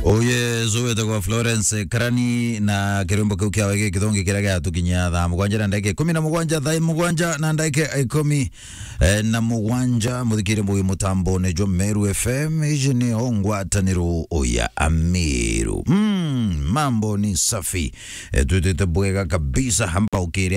Oye, zuwete kwa Florence Karani na kirumbo kukia wege kithongi kiraga tukinya tha mugwanja na ndeke 17 tha mugwanja na ndeke 10 na mugwanja muthikire mbuyi mutambo ne jo Meru FM ijini ongwataniro oya Amiru. Mambo ni safi. Tutete bwega kabisa hamba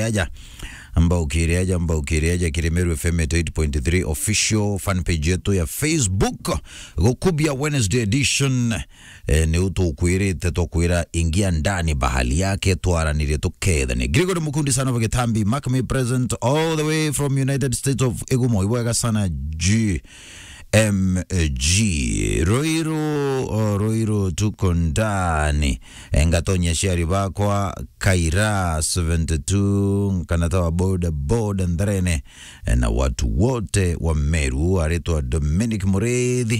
ukiriaja kire Meru FM 8.3 official fan page yetu ya Facebook Gokubia Wednesday edition. Ni utukwirite tokwira ingia ndani bahali yake twaranire tukethane. Gregory Mukundi sana vagetambi Makame present all the way from United States of Egumo ibwega sana MG Roiro tuko ndani Ngatonya shari bakwa Kaira 72 kanatawa boda ndrene na watu wote wa Meru aretwa Dominic Mureithi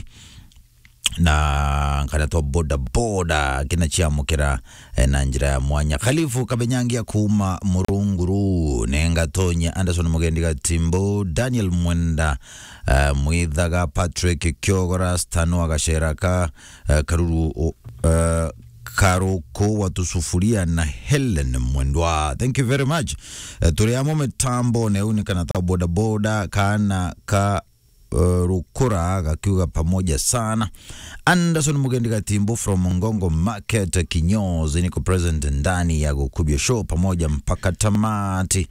na kanatoa boda kina chiamukira na njira ya mwanya Khalifu Kabenyangia kuma Murunguru Ngatonya Anderson Mugendiga Timbo Daniel Mwenda Muithaga Patrick Kyogora Stano Agasheraka Karuru Karoko watusufuria na Helen Mwendwa. Thank you very much. Turiamo metambo neuni kanatoa boda kana ka Rukura gakiuga pamoja sana. Anderson Mugendiga Timbo from Ngongo Market Kinyozi niko present ndani ya Gokubia Show pamoja mpaka tamati.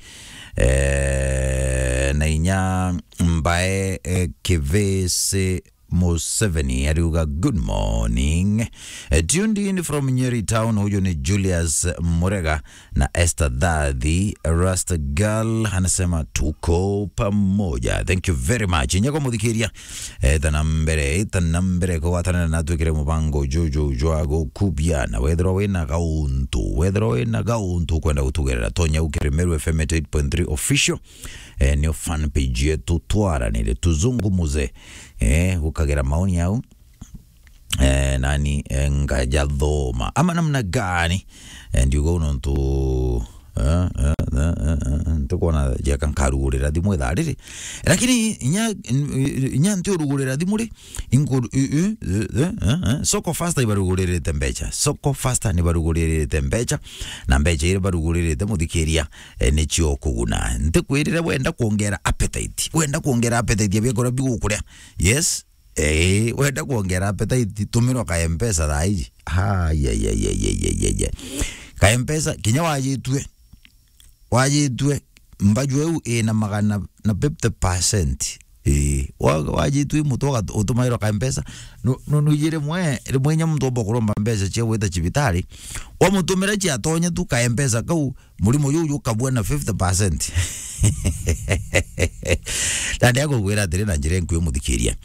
Na inya mbae Kivese Museveni ariuga good morning. Tuned in from Nyeri Town huyo ni Julius Murega na Esther Dadhi Rasta Girl anasema tuko pamoja. Thank you very much. Nyako mudhikiria tanambere kwa watana na tuikire mubango joago kubia na wedro wena gauntu kwenda utugerera tonya ukire Meru FM 8.3 official ni fan page yetu twara nile tuzungumuze ukagera maoni yao nani ngajadhoma ama namna gani ndio gono ntu tukona jaka nkarugurira thimwe thariri lakini inya ntio rugurira thimuri inkuru soko faster ibarugurire tembecha soko faster ni barugurire tembecha na mbecha ile barugurire temuthikiria ni cio kuguna ntikwirire wenda kuongera appetite ya bigora bigukuria yes wenda kuongera appetite tumiro ka M-Pesa thaiji ka M-Pesa kinya wajitwe mbajwe na magana na 50% wajitwe mutoka utumairo ka M-Pesa no yire mwenye mtu obokuromba mbeza che weta chibitari wa mutumira chi atonya tu ka M-Pesa kau mulimo yuyu kabwa na 50%. Tande yako gwera tere na njire nkwe muthikiria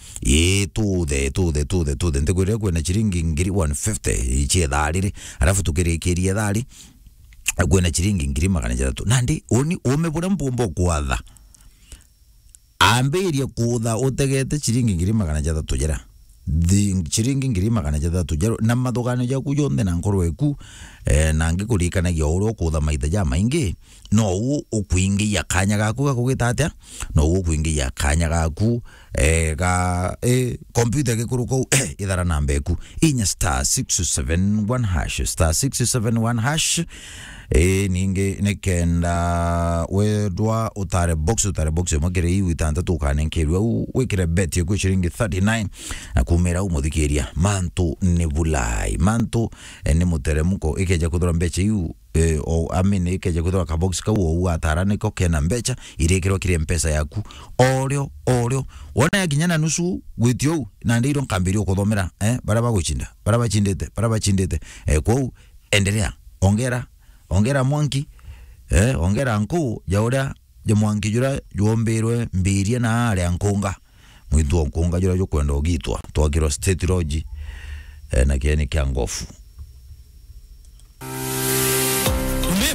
tude ntegwire kwe na chiringi ngiri 150 ichi tharire alafu tukirekeria thari gwena chiringi ngiri 300 nandi oni umebura mpombo kwatha amberia kutha utegete chiringi ngiri 300 jera chiringi ngiri 300 jero na mathogano ja kujonde na nkorweku na ngikurikanagia uro kutha maitha ja maingi no ukuingia kanya gaku gakugitatia no ukuingia kanya gaku computer gikuruko ithara nambeku inya *671 hash *671 hash ninge nekenda wedwa utare box mwakire iwi tanta tukanenkerwa wekire bet yo chiringi 39 akumera umuthikiria mantu nebulai mantu ni muteremuko ikeja kuthora mbecha yu o amine ikeja kuthora ka box ka wo atara niko kena mbecha irekero kire M-Pesa yaku oryo wona yakinyana nusu gwityo na ndiro nkambirio kuthomera baraba guchinda baraba chindete kwa endelea ongera mwanki ongera nku jaura je mwanki jura jomberwe mbiria na ale nkunga mwitu nkunga jura jo kwenda ogitwa twakiro state road na kieni kya ngofu umeme si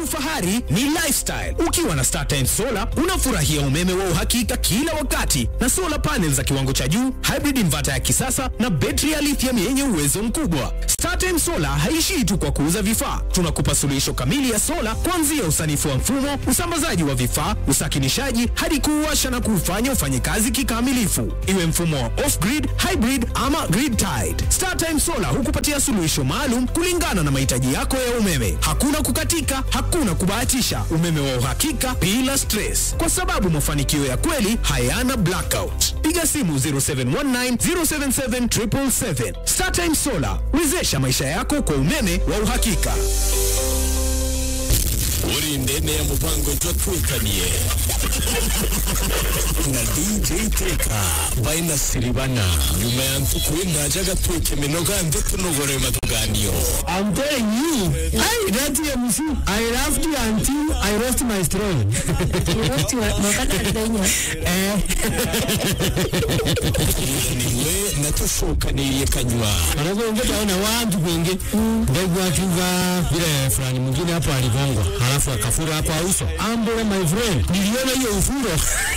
fahari ni lifestyle. Ukiwa na StarTime Solar, unafurahia umeme wa uhakika kila wakati na solar panels za kiwango cha juu, hybrid inverter ya kisasa na betri ya lithium yenye uwezo mkubwa. StarTime Solar haishii tu kwa kuuza vifaa. Tunakupa suluhisho kamili ya sola kuanzia usanifu wa mfumo, usambazaji wa vifaa, usakinishaji hadi kuuwasha na kuufanya ufanye kazi kikamilifu. Iwe mfumo wa off-grid, hybrid ama grid tied. StarTime Solar hukupatia suluhisho maalum kulingana na mahitaji yako ya umeme. Hakuna kukatika, hakuna kubahatisha. Umeme wa uhakika bila stress. Kwa sababu mafanikio ya kweli hayana blackout. Piga simu 0719-077-777. StarTime Solar, wezesha maisha yako kwa umeme wa uhakika. Uri ndene ya mupango twatwikanie na DJ Teka baina siribana nyuma ya ntukwenda ajaga twike minoga ndetu nogore matuganio. I'm telling you, that MC, I laughed until I lost my straw. You lost your niwe natushoka ni yekanywa anakuongea na watu wengi ndio akiva vile fulani mwingine hapo alivongwa halafu akafura hapo uso ambole my friend niliona hiyo ufuro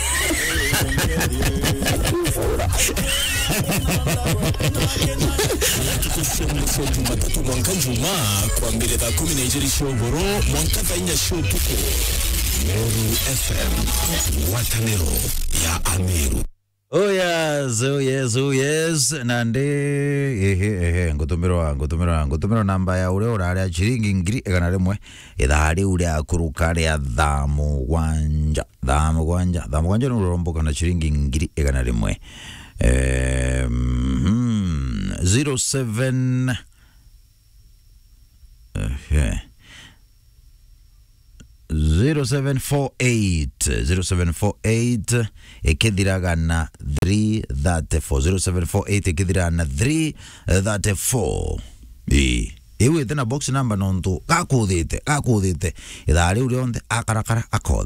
tukushemesho Jumatatu mwaka Juma kwa mbele za 10 shogoro mwaka tainya show tuko Meru FM Watanero ya Ameru. Oh yes. Nande ngutumiro namba ya ule urare chiringi ngiri egana rimwe ithari ule akuruka ya dhamu gwanja ni uromboka na chiringi ngiri egana rimwe 07 0748 ekithiraga na 334 0748 ekithiraga na 334 iwe tena box number nontu gakuthite ithari urionde akarakara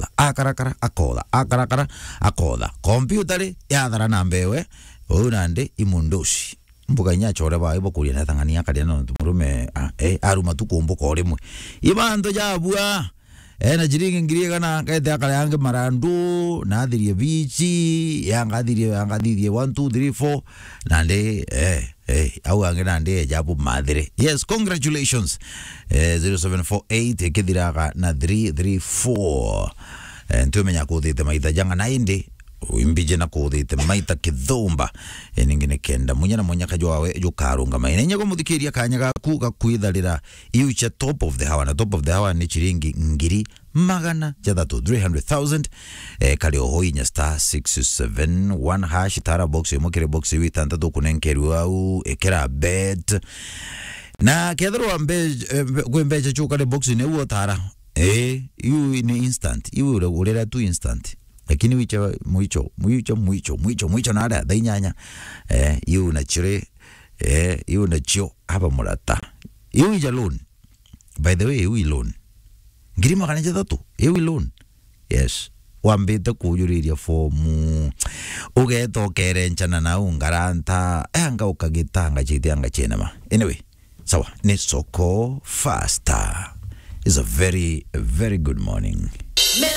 akoda computer yathara namba ewe unande imundoshi mbuga nyachore ba ibo kuria na Tanzania kadia no murume aruma tukumbuka orimwe ibanto jabua na jiringi ngiri kana kaite akala yange marandu na thirie bichi yanga thirie 1 2 3 4 nande au ange nande jabu madre. Yes, congratulations. 0748 kithiraga na 334 ntumenya kuthite maitha janga na indi imbije na kuthite maita kithumba ningine kenda munya na munya kajwa wawe jukarunga mainenya ko muthikiria kanya gaku gakwitharira iucha top of the hour na top of the hour ni chiringi ngiri magana jathatu 300,000 kali ohoinya star 671 hash tara box yomokere box witantatu kunenkerwa au ekera bet na kethro gwembeje chukale box ne uotara you in instant you urera tu instant lakini wicha mwicho na ada dainyanya you na chire you na chio hapa murata you is alone by the way you alone ngiri magana jathatu you alone yes wambite kujuriria fomu ugetokere nchana na ungaranta anga ukagitanga chitianga chenema anyway sawa ni soko faster is a very good morning.